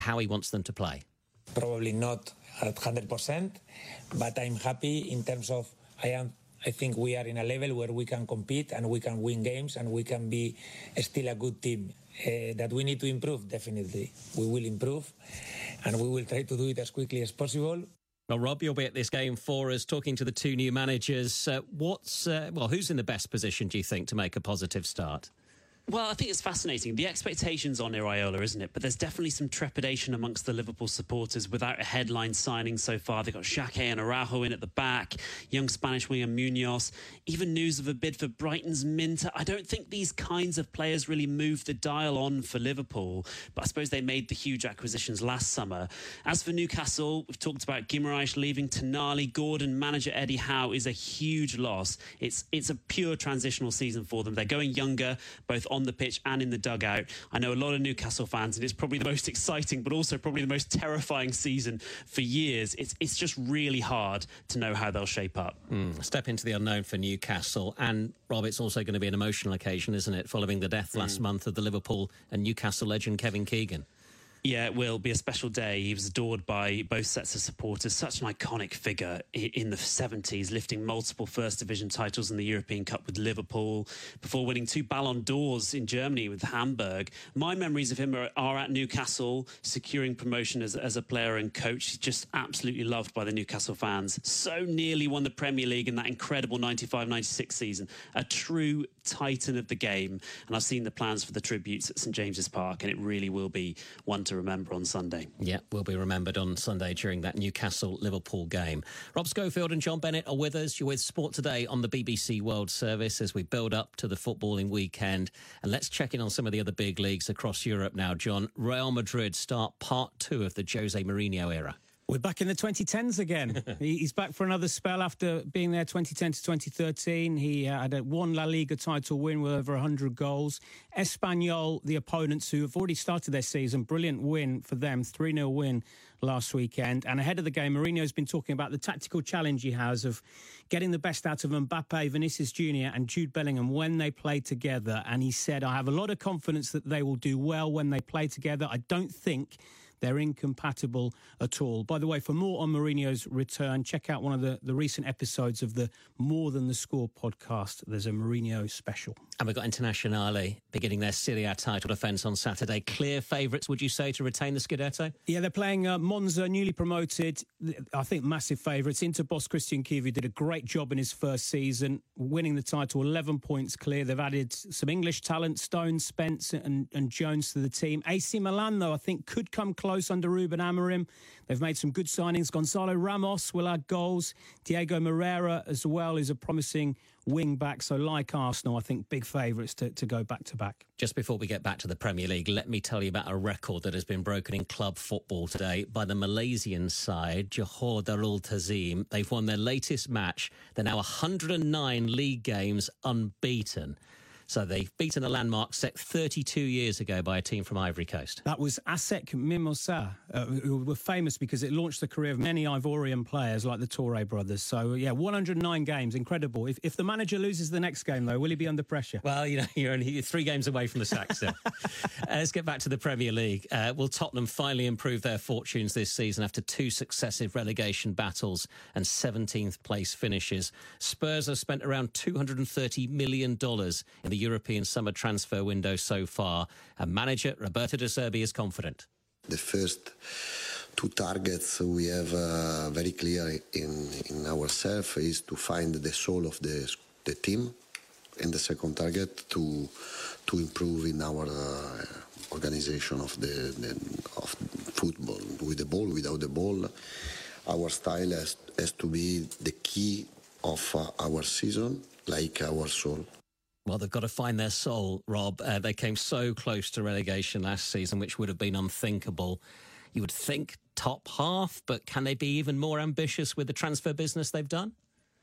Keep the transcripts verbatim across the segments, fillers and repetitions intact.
how he wants them to play. Probably not at one hundred percent, but I'm happy in terms of I am. I think we are in a level where we can compete and we can win games and we can be still a good team. Uh, that we need to improve, definitely. We will improve and we will try to do it as quickly as possible. Well, Rob, you'll be at this game for us, talking to the two new managers. Uh, what's uh, well, who's in the best position, do you think, to make a positive start? Well, I think it's fascinating. The expectation's on Iraola, isn't it? But there's definitely some trepidation amongst the Liverpool supporters without a headline signing so far. They've got Xhaka and Araujo in at the back, young Spanish winger Munoz, even news of a bid for Brighton's Minter. I don't think these kinds of players really move the dial on for Liverpool, but I suppose they made the huge acquisitions last summer. As for Newcastle, we've talked about Guimaraes leaving, Tonali, Gordon, manager Eddie Howe is a huge loss. It's, it's a pure transitional season for them. They're going younger, both on the pitch and in the dugout. I know a lot of Newcastle fans, and it's probably the most exciting but also probably the most terrifying season for years. It's it's just really hard to know how they'll shape up. Mm, step into the unknown for Newcastle. And Rob, it's also going to be an emotional occasion, isn't it, following the death last mm. month of the Liverpool and Newcastle legend Kevin Keegan. Yeah, it will be a special day. He was adored by both sets of supporters. Such an iconic figure in the seventies, lifting multiple First Division titles in the European Cup with Liverpool, before winning two Ballon d'Ors in Germany with Hamburg. My memories of him are, are at Newcastle, securing promotion as, as a player and coach. He's just absolutely loved by the Newcastle fans. So nearly won the Premier League in that incredible ninety-five ninety-six season. A true titan of the game. And I've seen the plans for the tributes at St James's Park, and it really will be one to remember on Sunday. Yeah, will be remembered on Sunday during that Newcastle-Liverpool game. Rob Schofield and John Bennett are with us. You're with Sport Today on the B B C World Service as we build up to the footballing weekend. And let's check in on some of the other big leagues across Europe now, John. Real Madrid start part two of the Jose Mourinho era. We're back in the twenty tens again. He's back for another spell after being there twenty ten to twenty thirteen. He had a one La Liga title win with over one hundred goals. Espanyol, the opponents who have already started their season, brilliant win for them, three nil win last weekend. And ahead of the game, Mourinho's been talking about the tactical challenge he has of getting the best out of Mbappe, Vinicius Junior and Jude Bellingham when they play together. And he said, I have a lot of confidence that they will do well when they play together. I don't think they're incompatible at all. By the way, for more on Mourinho's return, check out one of the, the recent episodes of the More Than the Score podcast. There's a Mourinho special. And we've got Internazionale beginning their Serie A title defence on Saturday. Clear favourites, would you say, to retain the Scudetto? Yeah, they're playing uh, Monza, newly promoted. I think massive favourites. Inter boss Christian Chivi did a great job in his first season, winning the title, eleven points clear. They've added some English talent, Stones, Spence and, and Jones to the team. A C Milan, though, I think could come close under Ruben Amorim. They've made some good signings. Gonzalo Ramos will add goals. Diego Moreira as well is a promising wing back. So like Arsenal, I think big favourites to, to go back to back. Just before we get back to the Premier League, let me tell you about a record that has been broken in club football today by the Malaysian side, Johor Darul Ta'zim. They've won their latest match. They're now one hundred nine league games unbeaten. So they've beaten a landmark set thirty-two years ago by a team from Ivory Coast. That was ASEC Mimosa, uh, who were famous because it launched the career of many Ivorian players like the Touré brothers. So, yeah, one hundred nine games, incredible. If, if the manager loses the next game, though, will he be under pressure? Well, you know, you're only three games away from the sack still. uh, let's get back to the Premier League. Uh, will Tottenham finally improve their fortunes this season after two successive relegation battles and seventeenth place finishes? Spurs have spent around two hundred thirty million dollars in the European summer transfer window so far, and manager Roberto De Zerbi is confident. The first two targets we have uh, very clear in, in ourselves is to find the soul of the, the team, and the second target to to improve in our uh, organization of the, the of football, with the ball, without the ball. Our style has, has to be the key of uh, our season, like our soul. Well, they've got to find their soul, Rob. Uh, they came so close to relegation last season, which would have been unthinkable. You would think top half, but can they be even more ambitious with the transfer business they've done?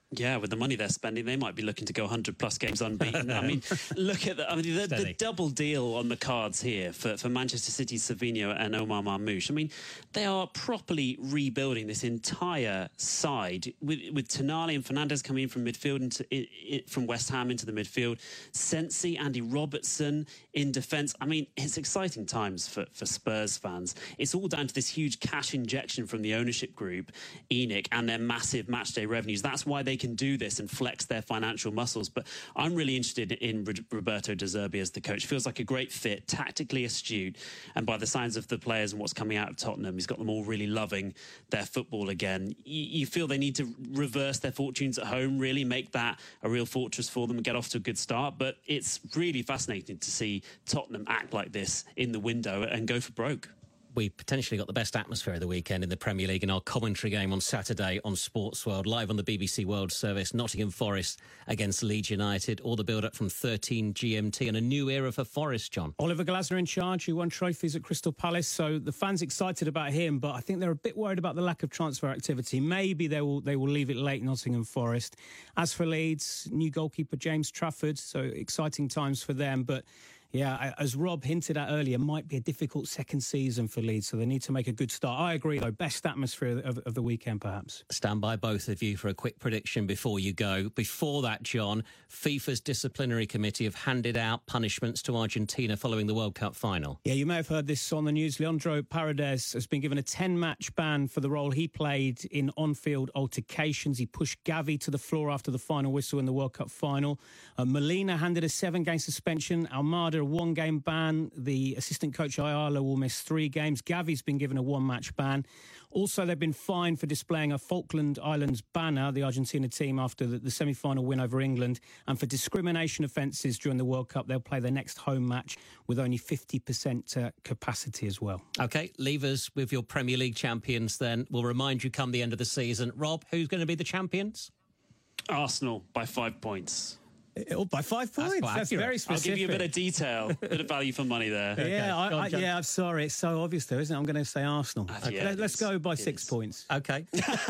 Yeah, with the money they're spending, they might be looking to go one hundred plus games unbeaten. I mean, look at the, I mean, the, the double deal on the cards here for, for Manchester City's Savinho and Omar Marmoush. I mean, they are properly rebuilding this entire side with, with Tonali and Fernandes coming in from midfield into it, it, from West Ham into the midfield. Sensi, Andy Robertson in defence. I mean, it's exciting times for, for Spurs fans. It's all down to this huge cash injection from the ownership group, E N I C, and their massive matchday revenues. That's why they can do this and flex their financial muscles. But I'm really interested in Roberto De Zerbi as the coach. Feels like a great fit, tactically astute, and by the signs of the players and what's coming out of Tottenham, he's got them all really loving their football again. You, you feel they need to reverse their fortunes at home, really make that a real fortress for them and get off to a good start. But it's really fascinating to see Tottenham act like this in the window and go for broke. We potentially got the best atmosphere of the weekend in the Premier League in our commentary game on Saturday on Sports World, live on the B B C World Service. Nottingham Forest against Leeds United, all the build-up from thirteen G M T, and a new era for Forest, John. Oliver Glasner in charge, who won trophies at Crystal Palace, so the fans excited about him, but I think they're a bit worried about the lack of transfer activity. Maybe they will they will leave it late, Nottingham Forest. As for Leeds, new goalkeeper James Trafford, so exciting times for them, but yeah, as Rob hinted at earlier, might be a difficult second season for Leeds, so they need to make a good start. I agree, though. Best atmosphere of, of the weekend, perhaps. Stand by, both of you, for a quick prediction before you go. Before that, John, FIFA's disciplinary committee have handed out punishments to Argentina following the World Cup final. Yeah, you may have heard this on the news. Leandro Paredes has been given a ten-match ban for the role he played in on-field altercations. He pushed Gavi to the floor after the final whistle in the World Cup final. Uh, Molina handed a seven-game suspension. Almada a one-game ban. The assistant coach Ayala will miss three games. Gavi's been given a one-match ban. Also, they've been fined for displaying a Falkland Islands banner, the Argentina team, after the, the semi-final win over England. And for discrimination offences during the World Cup, they'll play their next home match with only fifty percent uh, capacity as well. OK, leave us with your Premier League champions then. We'll remind you come the end of the season. Rob, who's going to be the champions? Arsenal by five points. Oh, by five points. That's, That's very specific. I'll give you a bit of detail, a bit of value for money there. Okay. Yeah, I, on, I, yeah, I'm sorry. It's so obvious, though, isn't it? I'm going to say Arsenal. Uh, okay, yeah, let's is. go by it six is. points. OK.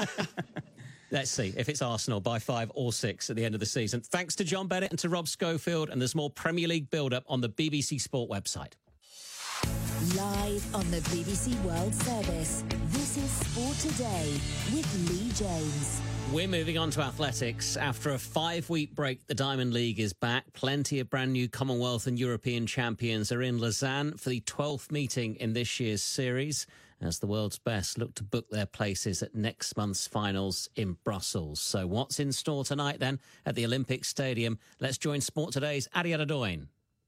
Let's see if it's Arsenal by five or six at the end of the season. Thanks to John Bennett and to Rob Schofield. And there's more Premier League build-up on the B B C Sport website. Live on the B B C World Service, this is Sport Today with Lee James. We're moving on to athletics. After a five-week break, the Diamond League is back. Plenty of brand new Commonwealth and European champions are in Lausanne for the twelfth meeting in this year's series, as the world's best look to book their places at next month's finals in Brussels. So what's in store tonight, then, at the Olympic Stadium? Let's join Sport Today's Adi Adedoyin.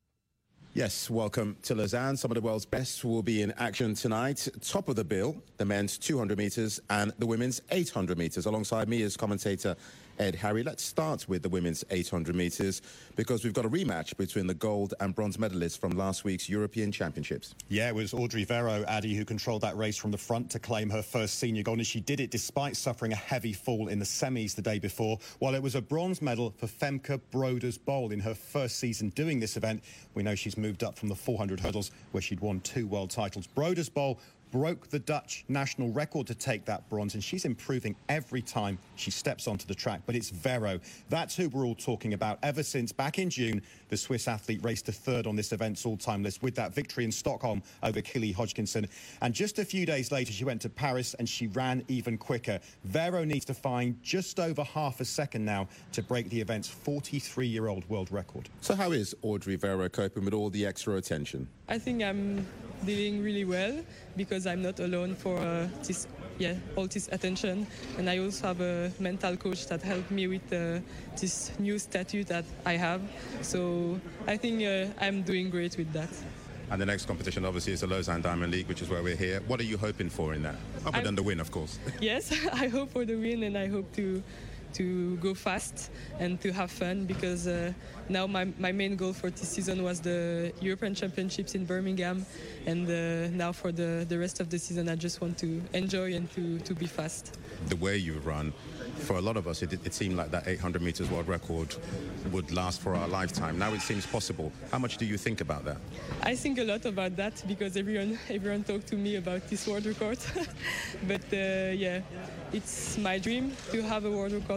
Yes, welcome to Lausanne. Some of the world's best will be in action tonight. Top of the bill, the men's two hundred metres and the women's eight hundred metres. Alongside me is commentator Ed Harry. Let's start with the women's eight hundred metres because we've got a rematch between the gold and bronze medalists from last week's European Championships. Yeah, it was Audrey Vero, Addy, who controlled that race from the front to claim her first senior gold, and she did it despite suffering a heavy fall in the semis the day before. While it was a bronze medal for Femke Broders-Bol in her first season doing this event, we know she's moved up from the four hundred hurdles where she'd won two world titles. Broders-Bol broke the Dutch national record to take that bronze, and she's improving every time she steps onto the track. But it's Vero. That's who we're all talking about. Ever since back in June, the Swiss athlete raced to third on this event's all-time list with that victory in Stockholm over Killy Hodgkinson. And just a few days later, she went to Paris and she ran even quicker. Vero needs to find just over half a second now to break the event's forty-three-year-old world record. So how is Audrey Vero coping with all the extra attention? I think I'm dealing really well because I'm not alone for uh, this, yeah, all this attention, and I also have a mental coach that helped me with uh, this new statute that I have. So I think uh, I'm doing great with that. And the next competition, obviously, is the Lausanne Diamond League, which is where we're here. What are you hoping for in that? Other I'm, than the win, of course. Yes, I hope for the win, and I hope to to go fast and to have fun, because uh, now my, my main goal for this season was the European Championships in Birmingham, and uh, now for the, the rest of the season I just want to enjoy and to, to be fast. The way you run, for a lot of us, it, it seemed like that eight hundred metres world record would last for our lifetime. Now it seems possible. How much do you think about that? I think a lot about that, because everyone everyone talked to me about this world record. But uh, yeah, it's my dream to have a world record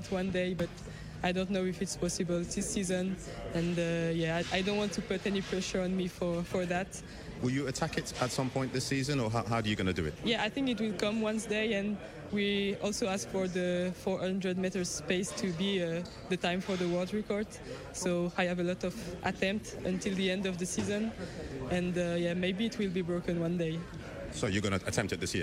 out one day, but I don't know if it's possible this season. And uh, yeah, I, I don't want to put any pressure on me for, for that. Will you attack it at some point this season, or how, how are you going to do it? Yeah, I think it will come one day, and we also ask for the four hundred meters space to be uh, the time for the world record. So I have a lot of attempts until the end of the season, and uh, yeah, maybe it will be broken one day. So you're going to attempt it this year?